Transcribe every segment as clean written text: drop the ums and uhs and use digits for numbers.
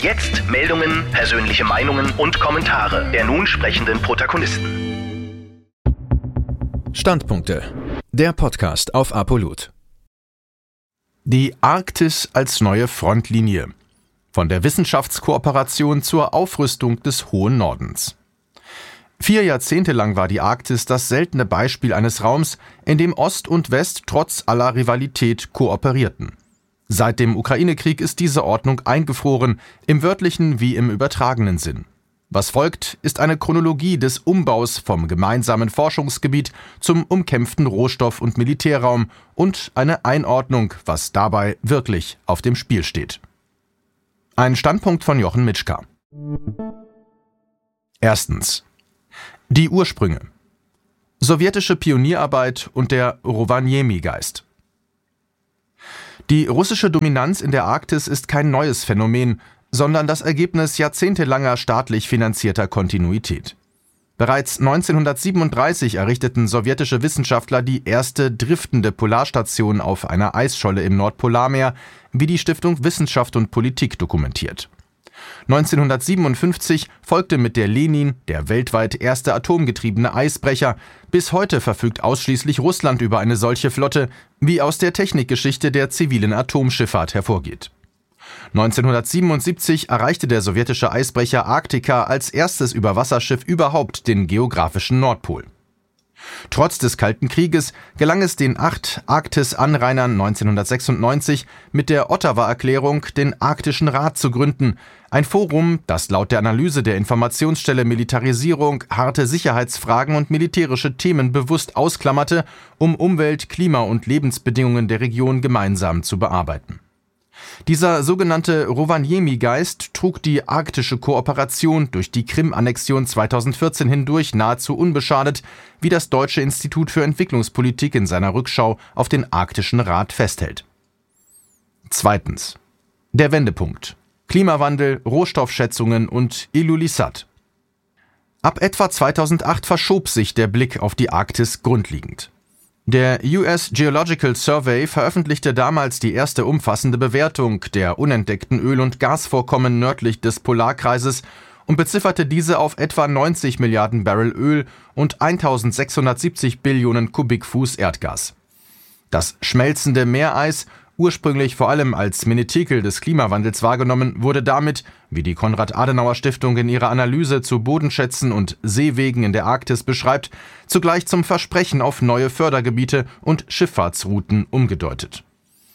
Jetzt Meldungen, persönliche Meinungen und Kommentare der nun sprechenden Protagonisten. Standpunkte. Der Podcast auf Apollut. Die Arktis als neue Frontlinie. Von der Wissenschaftskooperation zur Aufrüstung des hohen Nordens. 4 Jahrzehnte lang war die Arktis das seltene Beispiel eines Raums, in dem Ost und West trotz aller Rivalität kooperierten. Seit dem Ukraine-Krieg ist diese Ordnung eingefroren, im wörtlichen wie im übertragenen Sinn. Was folgt, ist eine Chronologie des Umbaus vom gemeinsamen Forschungsgebiet zum umkämpften Rohstoff- und Militärraum und eine Einordnung, was dabei wirklich auf dem Spiel steht. Ein Standpunkt von Jochen Mitschka. Erstens. Die Ursprünge. Sowjetische Pionierarbeit und der Rovaniemi-Geist. Die russische Dominanz in der Arktis ist kein neues Phänomen, sondern das Ergebnis jahrzehntelanger staatlich finanzierter Kontinuität. Bereits 1937 errichteten sowjetische Wissenschaftler die erste driftende Polarstation auf einer Eisscholle im Nordpolarmeer, wie die Stiftung Wissenschaft und Politik dokumentiert. 1957 folgte mit der Lenin der weltweit erste atomgetriebene Eisbrecher. Bis heute verfügt ausschließlich Russland über eine solche Flotte, wie aus der Technikgeschichte der zivilen Atomschifffahrt hervorgeht. 1977 erreichte der sowjetische Eisbrecher Arktika als erstes Überwasserschiff überhaupt den geografischen Nordpol. Trotz des Kalten Krieges gelang es den 8 Arktis-Anrainern 1996 mit der Ottawa-Erklärung den Arktischen Rat zu gründen, ein Forum, das laut der Analyse der Informationsstelle Militarisierung harte Sicherheitsfragen und militärische Themen bewusst ausklammerte, um Umwelt-, Klima- und Lebensbedingungen der Region gemeinsam zu bearbeiten. Dieser sogenannte Rovaniemi-Geist trug die arktische Kooperation durch die Krim-Annexion 2014 hindurch nahezu unbeschadet, wie das Deutsche Institut für Entwicklungspolitik in seiner Rückschau auf den Arktischen Rat festhält. Zweitens. Der Wendepunkt. Klimawandel, Rohstoffschätzungen und Ilulissat. Ab etwa 2008 verschob sich der Blick auf die Arktis grundlegend. Der US Geological Survey veröffentlichte damals die erste umfassende Bewertung der unentdeckten Öl- und Gasvorkommen nördlich des Polarkreises und bezifferte diese auf etwa 90 Milliarden Barrel Öl und 1670 Billionen Kubikfuß Erdgas. Das schmelzende Meereis, ursprünglich vor allem als Menetekel des Klimawandels wahrgenommen, wurde damit, wie die Konrad-Adenauer-Stiftung in ihrer Analyse zu Bodenschätzen und Seewegen in der Arktis beschreibt, zugleich zum Versprechen auf neue Fördergebiete und Schifffahrtsrouten umgedeutet.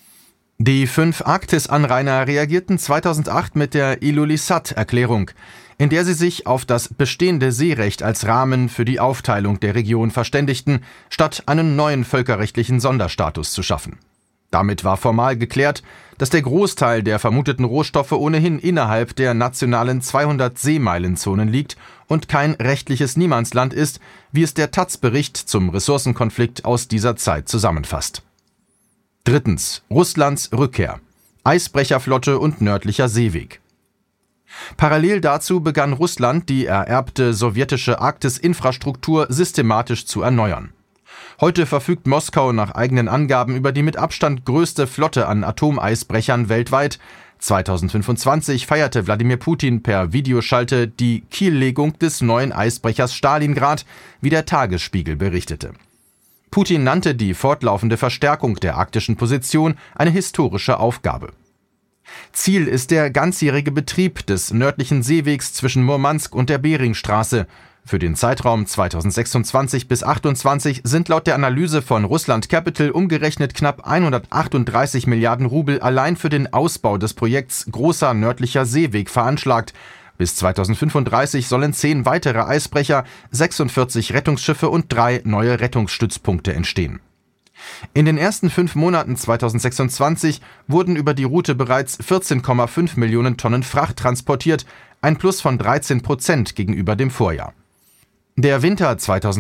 Die 5 Arktis-Anrainer reagierten 2008 mit der Ilulissat-Erklärung, in der sie sich auf das bestehende Seerecht als Rahmen für die Aufteilung der Region verständigten, statt einen neuen völkerrechtlichen Sonderstatus zu schaffen. Damit war formal geklärt, dass der Großteil der vermuteten Rohstoffe ohnehin innerhalb der nationalen 200-Seemeilen-Zonen liegt und kein rechtliches Niemandsland ist, wie es der taz-Bericht zum Ressourcenkonflikt aus dieser Zeit zusammenfasst. Drittens. Russlands Rückkehr. Eisbrecherflotte und nördlicher Seeweg. Parallel dazu begann Russland, die ererbte sowjetische Arktis-Infrastruktur systematisch zu erneuern. Heute verfügt Moskau nach eigenen Angaben über die mit Abstand größte Flotte an Atomeisbrechern weltweit. 2025 feierte Wladimir Putin per Videoschalte die Kiellegung des neuen Eisbrechers Stalingrad, wie der Tagesspiegel berichtete. Putin nannte die fortlaufende Verstärkung der arktischen Position eine historische Aufgabe. Ziel ist der ganzjährige Betrieb des nördlichen Seewegs zwischen Murmansk und der Beringstraße. Für den Zeitraum 2026 bis 2028 sind laut der Analyse von Russland Capital umgerechnet knapp 138 Milliarden Rubel allein für den Ausbau des Projekts Großer Nördlicher Seeweg veranschlagt. Bis 2035 sollen 10 weitere Eisbrecher, 46 Rettungsschiffe und 3 neue Rettungsstützpunkte entstehen. In den ersten 5 Monaten 2026 wurden über die Route bereits 14,5 Millionen Tonnen Fracht transportiert, ein Plus von 13% gegenüber dem Vorjahr. Der Winter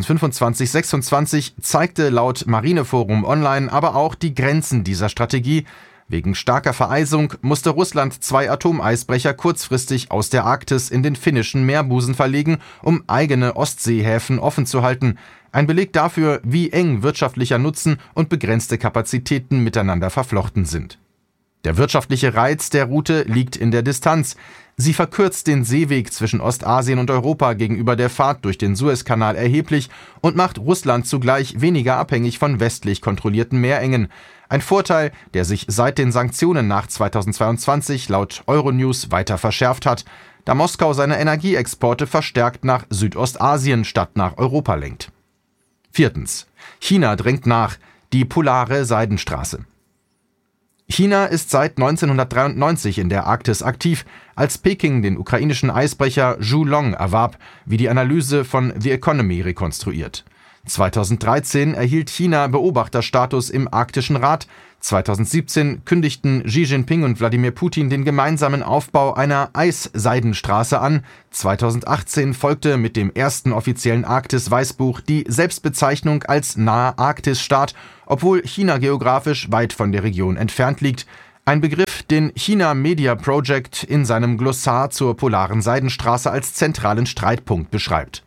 2025-26 zeigte laut Marineforum Online aber auch die Grenzen dieser Strategie. Wegen starker Vereisung musste Russland 2 Atomeisbrecher kurzfristig aus der Arktis in den finnischen Meerbusen verlegen, um eigene Ostseehäfen offen zu halten. Ein Beleg dafür, wie eng wirtschaftlicher Nutzen und begrenzte Kapazitäten miteinander verflochten sind. Der wirtschaftliche Reiz der Route liegt in der Distanz. Sie verkürzt den Seeweg zwischen Ostasien und Europa gegenüber der Fahrt durch den Suezkanal erheblich und macht Russland zugleich weniger abhängig von westlich kontrollierten Meerengen. Ein Vorteil, der sich seit den Sanktionen nach 2022 laut Euronews weiter verschärft hat, da Moskau seine Energieexporte verstärkt nach Südostasien statt nach Europa lenkt. 4. China drängt nach, die polare Seidenstraße. China ist seit 1993 in der Arktis aktiv, als Peking den ukrainischen Eisbrecher Zhulong erwarb, wie die Analyse von The Economy rekonstruiert. 2013 erhielt China Beobachterstatus im Arktischen Rat. 2017 kündigten Xi Jinping und Wladimir Putin den gemeinsamen Aufbau einer Eisseidenstraße an. 2018 folgte mit dem ersten offiziellen Arktis-Weißbuch die Selbstbezeichnung als naher Arktisstaat, obwohl China geografisch weit von der Region entfernt liegt. Ein Begriff, den China Media Project in seinem Glossar zur polaren Seidenstraße als zentralen Streitpunkt beschreibt.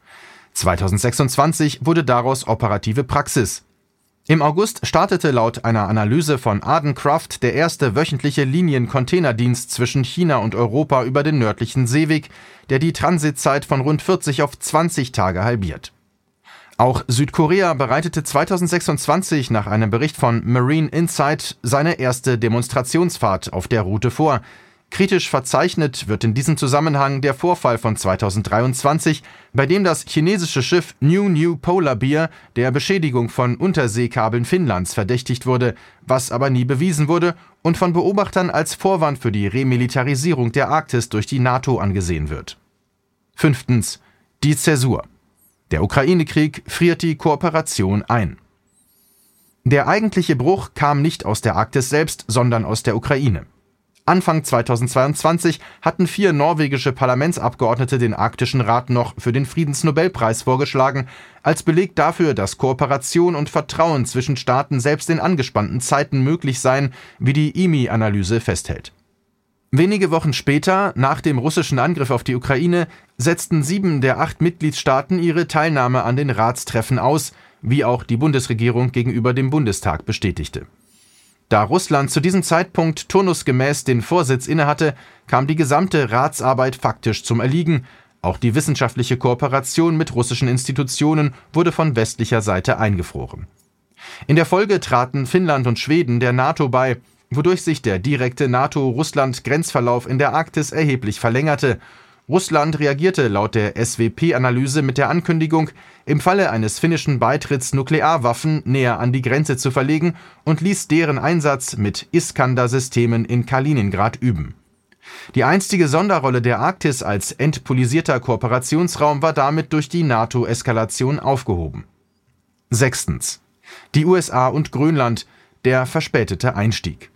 2026 wurde daraus operative Praxis. Im August startete laut einer Analyse von Ardencraft der erste wöchentliche Linien-Containerdienst zwischen China und Europa über den nördlichen Seeweg, der die Transitzeit von rund 40 auf 20 Tage halbiert. Auch Südkorea bereitete 2026 nach einem Bericht von Marine Insight seine erste Demonstrationsfahrt auf der Route vor. Kritisch verzeichnet wird in diesem Zusammenhang der Vorfall von 2023, bei dem das chinesische Schiff New Polar Bear der Beschädigung von Unterseekabeln Finnlands verdächtigt wurde, was aber nie bewiesen wurde und von Beobachtern als Vorwand für die Remilitarisierung der Arktis durch die NATO angesehen wird. 5. Die Zäsur. Der Ukraine-Krieg friert die Kooperation ein. Der eigentliche Bruch kam nicht aus der Arktis selbst, sondern aus der Ukraine. Anfang 2022 hatten 4 norwegische Parlamentsabgeordnete den Arktischen Rat noch für den Friedensnobelpreis vorgeschlagen, als Beleg dafür, dass Kooperation und Vertrauen zwischen Staaten selbst in angespannten Zeiten möglich seien, wie die IMI-Analyse festhält. Wenige Wochen später, nach dem russischen Angriff auf die Ukraine, setzten 7 der 8 Mitgliedstaaten ihre Teilnahme an den Ratstreffen aus, wie auch die Bundesregierung gegenüber dem Bundestag bestätigte. Da Russland zu diesem Zeitpunkt turnusgemäß den Vorsitz innehatte, kam die gesamte Ratsarbeit faktisch zum Erliegen. Auch die wissenschaftliche Kooperation mit russischen Institutionen wurde von westlicher Seite eingefroren. In der Folge traten Finnland und Schweden der NATO bei, wodurch sich der direkte NATO-Russland-Grenzverlauf in der Arktis erheblich verlängerte. Russland reagierte laut der SWP-Analyse mit der Ankündigung, im Falle eines finnischen Beitritts Nuklearwaffen näher an die Grenze zu verlegen und ließ deren Einsatz mit Iskander-Systemen in Kaliningrad üben. Die einstige Sonderrolle der Arktis als entpolisierter Kooperationsraum war damit durch die NATO-Eskalation aufgehoben. 6. Die USA und Grönland, der verspätete Einstieg.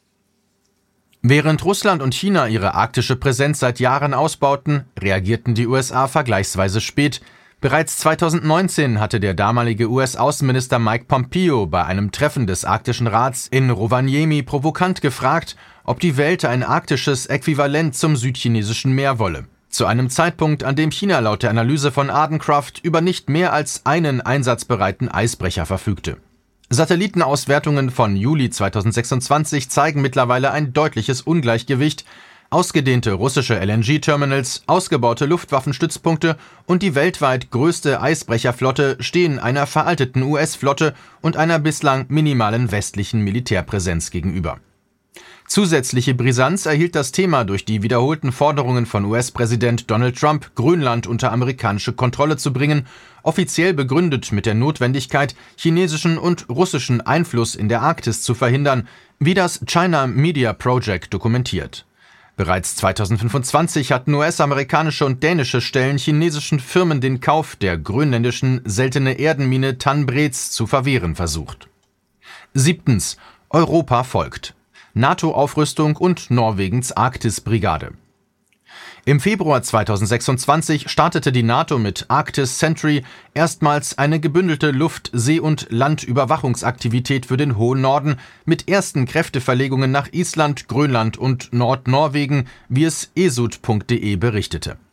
Während Russland und China ihre arktische Präsenz seit Jahren ausbauten, reagierten die USA vergleichsweise spät. Bereits 2019 hatte der damalige US-Außenminister Mike Pompeo bei einem Treffen des Arktischen Rats in Rovaniemi provokant gefragt, ob die Welt ein arktisches Äquivalent zum südchinesischen Meer wolle. Zu einem Zeitpunkt, an dem China laut der Analyse von Ardencraft über nicht mehr als einen einsatzbereiten Eisbrecher verfügte. Satellitenauswertungen von Juli 2026 zeigen mittlerweile ein deutliches Ungleichgewicht. Ausgedehnte russische LNG-Terminals, ausgebaute Luftwaffenstützpunkte und die weltweit größte Eisbrecherflotte stehen einer veralteten US-Flotte und einer bislang minimalen westlichen Militärpräsenz gegenüber. Zusätzliche Brisanz erhielt das Thema durch die wiederholten Forderungen von US-Präsident Donald Trump, Grönland unter amerikanische Kontrolle zu bringen, offiziell begründet mit der Notwendigkeit, chinesischen und russischen Einfluss in der Arktis zu verhindern, wie das China Media Project dokumentiert. Bereits 2025 hatten US-amerikanische und dänische Stellen chinesischen Firmen den Kauf der grönländischen seltene Erdenmine Tanbrez zu verwehren versucht. 7. Europa folgt. NATO-Aufrüstung und Norwegens Arktis-Brigade. Im Februar 2026 startete die NATO mit Arctis Sentry erstmals eine gebündelte Luft-, See- und Landüberwachungsaktivität für den hohen Norden mit ersten Kräfteverlegungen nach Island, Grönland und Nordnorwegen, wie es esud.de berichtete.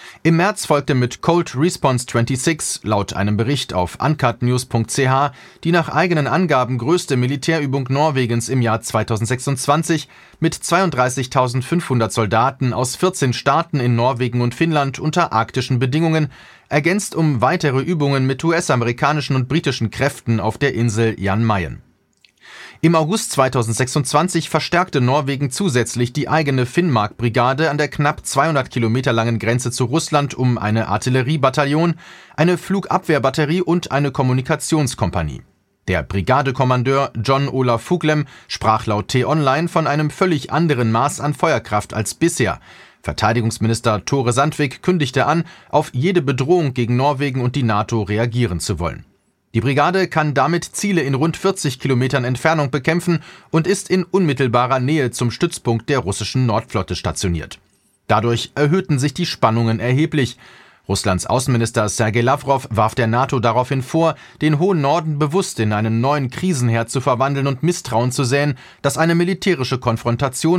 Im März folgte mit Cold Response 26, laut einem Bericht auf uncutnews.ch, die nach eigenen Angaben größte Militärübung Norwegens im Jahr 2026 mit 32.500 Soldaten aus 14 Staaten in Norwegen und Finnland unter arktischen Bedingungen, ergänzt um weitere Übungen mit US-amerikanischen und britischen Kräften auf der Insel Jan Mayen. Im August 2026 verstärkte Norwegen zusätzlich die eigene Finnmark-Brigade an der knapp 200 Kilometer langen Grenze zu Russland um eine Artilleriebataillon, eine Flugabwehrbatterie und eine Kommunikationskompanie. Der Brigadekommandeur John Olaf Fuglem sprach laut T-Online von einem völlig anderen Maß an Feuerkraft als bisher. Verteidigungsminister Tore Sandvik kündigte an, auf jede Bedrohung gegen Norwegen und die NATO reagieren zu wollen. Die Brigade kann damit Ziele in rund 40 Kilometern Entfernung bekämpfen und ist in unmittelbarer Nähe zum Stützpunkt der russischen Nordflotte stationiert. Dadurch erhöhten sich die Spannungen erheblich. Russlands Außenminister Sergei Lavrov warf der NATO daraufhin vor, den hohen Norden bewusst in einen neuen Krisenherd zu verwandeln und Misstrauen zu säen, das eine militärische Konfrontation